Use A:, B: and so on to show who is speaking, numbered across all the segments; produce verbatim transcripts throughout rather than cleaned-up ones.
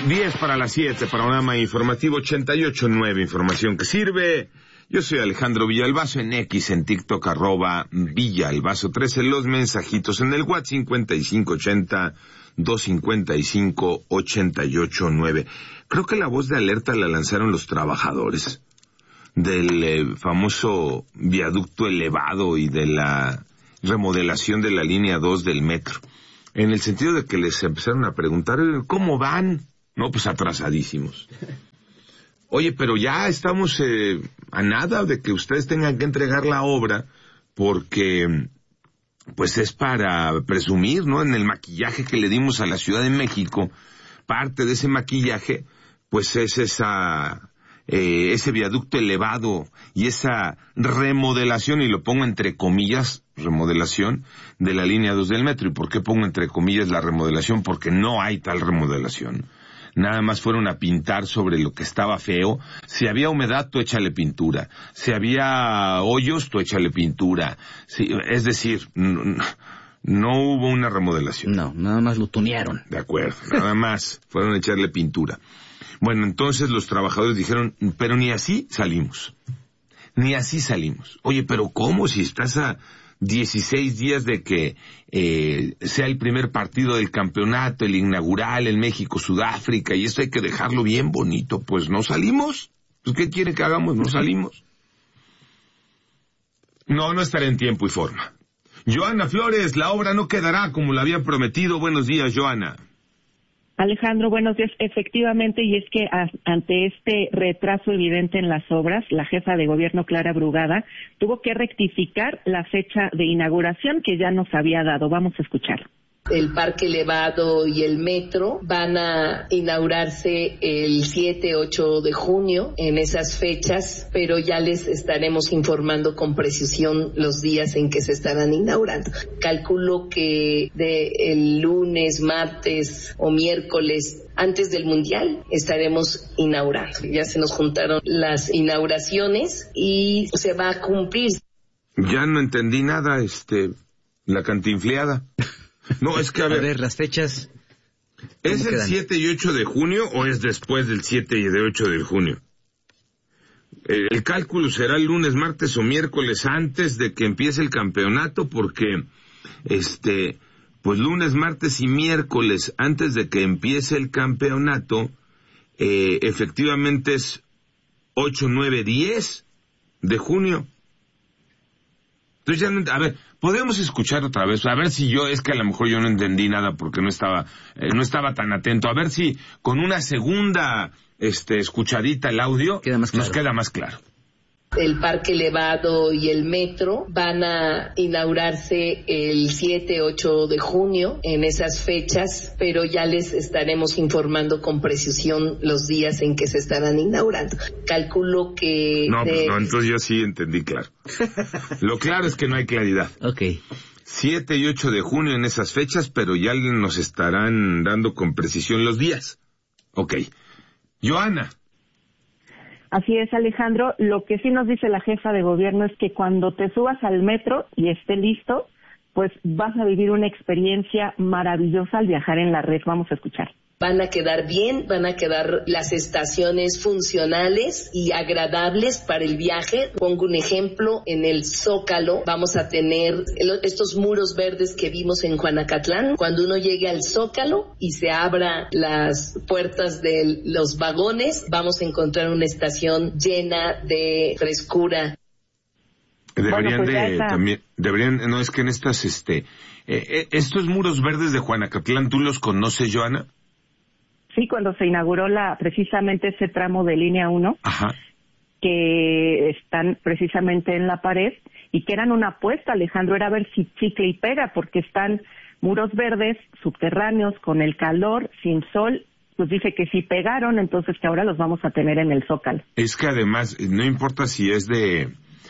A: diez para las siete, programa informativo ochenta y ocho nueve, información que sirve. Yo soy Alejandro Villalbazo, en X, en TikTok, arroba Villalbazo trece, los mensajitos en el WhatsApp cincuenta y cinco ochenta, doscientos cincuenta y cinco, ochenta y ocho nueve. Creo que la voz de alerta la lanzaron los trabajadores del eh, famoso viaducto elevado y de la remodelación de la línea dos del metro, en el sentido de que les empezaron a preguntar, ¿cómo van? No, pues atrasadísimos. Oye, pero ya estamos eh, a nada de que ustedes tengan que entregar la obra, porque pues es para presumir, ¿no? En el maquillaje que le dimos a la Ciudad de México, parte de ese maquillaje, pues es esa eh, ese viaducto elevado y esa remodelación, y lo pongo entre comillas, remodelación de la línea dos del metro. ¿Y por qué pongo entre comillas la remodelación? Porque no hay tal remodelación. Nada más fueron a pintar sobre lo que estaba feo. Si había humedad, tú échale pintura. Si había hoyos, tú échale pintura. Si, es decir, no, no hubo una remodelación.
B: No, nada más lo tunearon.
A: De acuerdo, nada más fueron a echarle pintura. Bueno, entonces los trabajadores dijeron, pero ni así salimos. Ni así salimos. Oye, pero ¿cómo? Si estás a dieciséis días de que eh, sea el primer partido del campeonato, el inaugural en México-Sudáfrica, y esto hay que dejarlo bien bonito. Pues no salimos. Pues ¿qué quiere que hagamos? No salimos. No, no estaré en tiempo y forma. Joana Flores, la obra no quedará como la habían prometido. Buenos días, Joana.
C: Alejandro, buenos días. Efectivamente, y es que a, ante este retraso evidente en las obras, la jefa de gobierno, Clara Brugada, tuvo que rectificar la fecha de inauguración que ya nos había dado. Vamos a escuchar.
D: El parque elevado y el metro van a inaugurarse el siete, ocho de junio en esas fechas, pero ya les estaremos informando con precisión los días en que se estarán inaugurando. Calculo que de el lunes, martes o miércoles antes del Mundial estaremos inaugurando. Ya se nos juntaron las inauguraciones y se va a cumplir.
A: Ya no entendí nada, este, la cantinfleada. No, es que a ver,
B: a ver las fechas.
A: ¿Es el siete y ocho de junio o es después del siete y de ocho de junio? El, el cálculo será el lunes, martes o miércoles antes de que empiece el campeonato, porque este, pues lunes, martes y miércoles antes de que empiece el campeonato, eh, efectivamente es ocho, nueve, diez de junio. Entonces ya no, a ver, podemos escuchar otra vez, a ver si yo, es que a lo mejor yo no entendí nada porque no estaba, eh, no estaba tan atento, a ver si con una segunda, este, escuchadita el audio,
B: queda más claro.
A: Nos queda más claro.
D: El parque elevado y el metro van a inaugurarse el siete, ocho de junio en esas fechas, pero ya les estaremos informando con precisión los días en que se estarán inaugurando. Calculo que...
A: No,
D: de...
A: pues no, entonces yo sí entendí claro. Lo claro es que no hay claridad.
B: Ok.
A: siete y ocho de junio en esas fechas, pero ya nos estarán dando con precisión los días. Ok. Joana.
C: Así es, Alejandro. Lo que sí nos dice la jefa de gobierno es que cuando te subas al metro y esté listo, pues vas a vivir una experiencia maravillosa al viajar en la red. Vamos a escuchar.
D: Van a quedar bien, van a quedar las estaciones funcionales y agradables para el viaje. Pongo un ejemplo, en el Zócalo vamos a tener estos muros verdes que vimos en Juanacatlán. Cuando uno llegue al Zócalo y se abra las puertas de los vagones, vamos a encontrar una estación llena de frescura.
A: Deberían
C: bueno, pues
A: de,
C: esa...
A: también, deberían, no es que en estas, este, eh, eh, estos muros verdes de Juanacatlán, ¿tú los conoces, Joana?
C: Sí, cuando se inauguró la precisamente ese tramo de línea uno,
A: Ajá.
C: que están precisamente en la pared y que eran una apuesta, Alejandro, era ver si chicle y pega, porque están muros verdes, subterráneos, con el calor, sin sol, pues dice que sí pegaron, entonces que ahora los vamos a tener en el Zócalo.
A: Es que además, no importa si es de,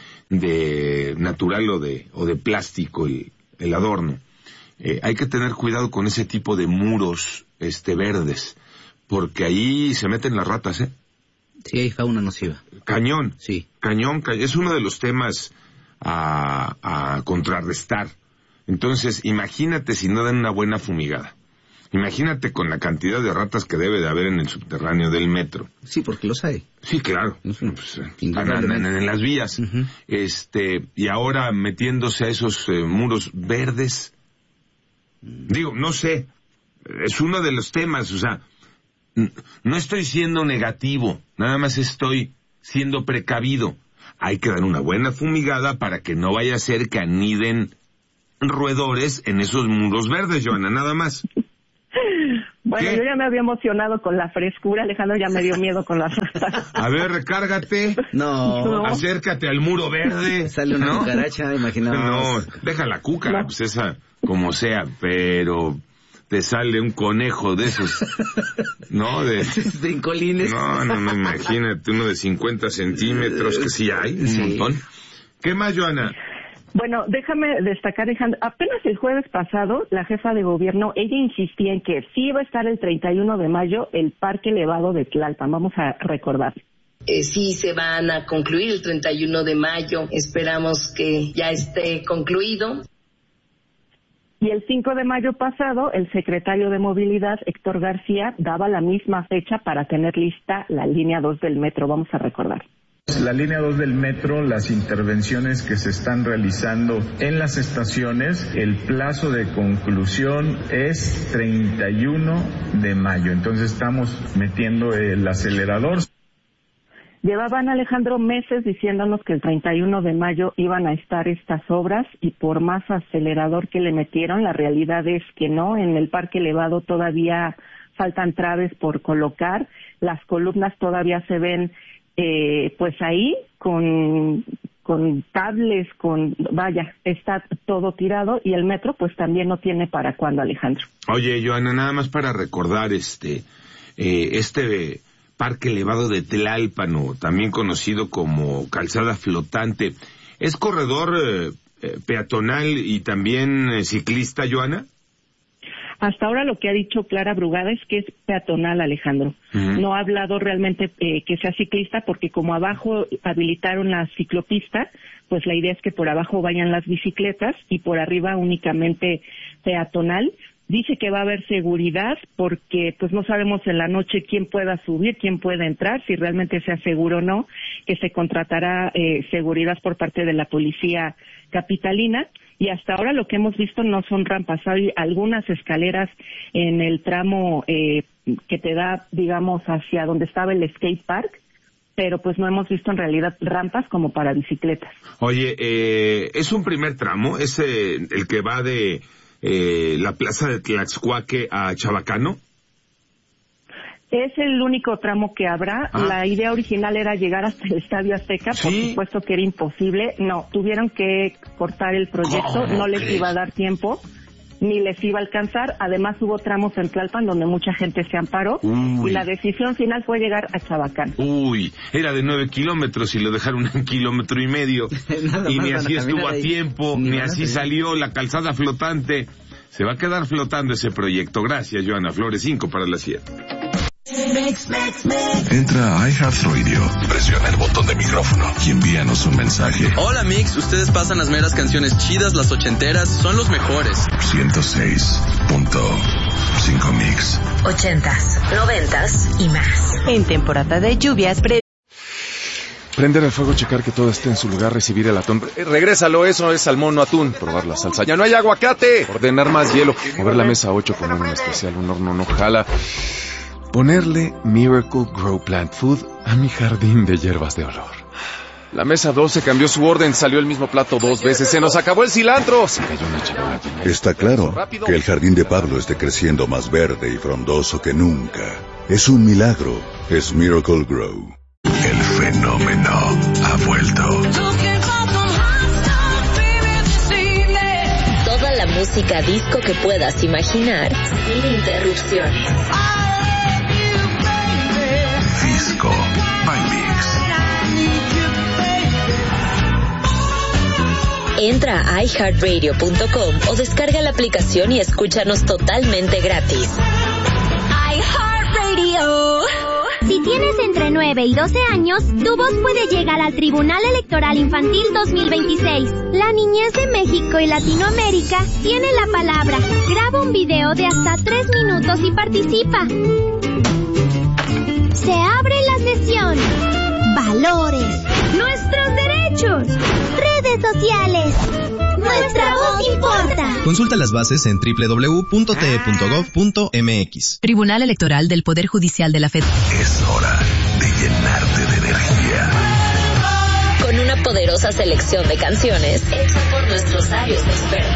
A: de natural o de, o de plástico el, el adorno, eh, hay que tener cuidado con ese tipo de muros, este, verdes, porque ahí se meten las ratas, ¿eh?
B: Sí, hay fauna nociva.
A: Cañón.
B: Sí.
A: Cañón, ca- es uno de los temas a, a contrarrestar. Entonces, imagínate si no dan una buena fumigada. Imagínate con la cantidad de ratas que debe de haber en el subterráneo del metro.
B: Sí, porque los hay.
A: Sí, claro.
B: Uh-huh.
A: Pues, andan en, en las vías. Uh-huh. Este, y ahora metiéndose a esos eh, muros verdes. Uh-huh. Digo, no sé. Es uno de los temas, o sea, no estoy siendo negativo, nada más estoy siendo precavido. Hay que dar una buena fumigada para que no vaya a ser que aniden roedores en esos muros verdes, Joana, nada más.
C: Bueno, ¿qué? Yo ya me había emocionado con la frescura, Alejandro ya me dio miedo con las ratas.
A: A ver, recárgate.
B: No.
C: no.
A: Acércate al muro verde.
B: Sale una ¿no? cucaracha, imaginamos.
A: No, deja la cúcara, no. Pues esa, como sea, pero te sale un conejo de esos, ¿no? De
B: brincolines.
A: No, no, no, imagínate, uno de cincuenta centímetros, que sí hay, un sí. montón. ¿Qué más, Joana?
C: Bueno, déjame destacar, Alejandro, apenas el jueves pasado, la jefa de gobierno, ella insistía en que sí iba a estar el treinta y uno de mayo el Parque Elevado de Tlalpan, vamos a recordar.
D: Eh, sí se van a concluir el treinta y uno de mayo, esperamos que ya esté concluido.
C: Y el cinco de mayo pasado, el secretario de Movilidad, Héctor García, daba la misma fecha para tener lista la línea dos del metro, vamos a recordar.
E: La línea dos del metro, las intervenciones que se están realizando en las estaciones, el plazo de conclusión es treinta y uno de mayo, entonces estamos metiendo el acelerador.
C: Llevaban, Alejandro, meses diciéndonos que el treinta y uno de mayo iban a estar estas obras y por más acelerador que le metieron, la realidad es que no. En el Parque Elevado todavía faltan traves por colocar, las columnas todavía se ven eh, pues ahí con con cables, con vaya, está todo tirado y el metro pues también no tiene para cuándo, Alejandro.
A: Oye, Joana, nada más para recordar este eh, este Parque Elevado de Tlalpan, o también conocido como Calzada Flotante, ¿es corredor eh, eh, peatonal y también eh, ciclista, Joana?
C: Hasta ahora lo que ha dicho Clara Brugada es que es peatonal, Alejandro. Uh-huh. No ha hablado realmente eh, que sea ciclista porque como abajo habilitaron la ciclopista, pues la idea es que por abajo vayan las bicicletas y por arriba únicamente peatonal. Dice que va a haber seguridad porque pues no sabemos en la noche quién pueda subir, quién pueda entrar, si realmente sea seguro o no, que se contratará eh, seguridad por parte de la policía capitalina. Y hasta ahora lo que hemos visto no son rampas, hay algunas escaleras en el tramo eh, que te da, digamos, hacia donde estaba el skate park, pero pues no hemos visto en realidad rampas como para bicicletas.
A: Oye, eh, ¿es un primer tramo? ¿Es eh, el que va de eh, la plaza de Tlaxcuaque a Chabacano?
C: Es el único tramo que habrá. Ah. La idea original era llegar hasta el Estadio Azteca, ¿sí? Por supuesto que era imposible. No, tuvieron que cortar el proyecto, no les crees? iba a dar tiempo, ni les iba a alcanzar. Además hubo tramos en Tlalpan donde mucha gente se amparó. Uy. Y la decisión final fue llegar a Chabacán.
A: Uy, era de nueve kilómetros y lo dejaron en kilómetro y medio. y ni así estuvo a tiempo, ni, ni así salió la calzada flotante. Se va a quedar flotando ese proyecto. Gracias, Joana Flores, cinco para las siete.
F: Entra a iHeartRadio, presiona el botón de micrófono y envíanos un mensaje.
G: Hola Mix, ustedes pasan las meras canciones chidas, las ochenteras, son los mejores.
F: ciento seis punto cinco Mix.
H: Ochentas, noventas y más. En temporada de lluvias... Pre-
I: Prender el fuego, checar que todo esté en su lugar, recibir el atún. Eh, regrésalo, eso es salmón, no atún. Probar la salsa. ¡Ya no hay aguacate! Ordenar más hielo. Mover la mesa ocho, poner un especial, un horno no jala. Ponerle Miracle Grow Plant Food a mi jardín de hierbas de olor. La mesa doce cambió su orden, salió el mismo plato dos veces, se nos acabó el cilantro. Se cayó una charola.
J: Está claro que el jardín de Pablo esté creciendo más verde y frondoso que nunca. Es un milagro, es Miracle Grow.
F: El fenómeno ha vuelto.
H: Toda la música disco que puedas imaginar sin interrupciones.
F: Disco by Mix.
H: Entra a i heart radio punto com o descarga la aplicación y escúchanos totalmente gratis. iHeartRadio.
K: Si tienes entre nueve nueve y doce años, tu voz puede llegar al Tribunal Electoral Infantil dos mil veintiséis. La niñez de México y Latinoamérica tiene la palabra. Graba un video de hasta tres minutos y participa. Se abre la sesión. Valores. Nuestros derechos. Redes sociales. Nuestra voz importa.
L: Consulta las bases en doble u doble u doble u punto t e punto gov punto m x.
M: Tribunal Electoral del Poder Judicial de la Fed.
F: Es hora de llenarte de energía.
H: Con una poderosa selección de canciones hecha por nuestros sabios expertos.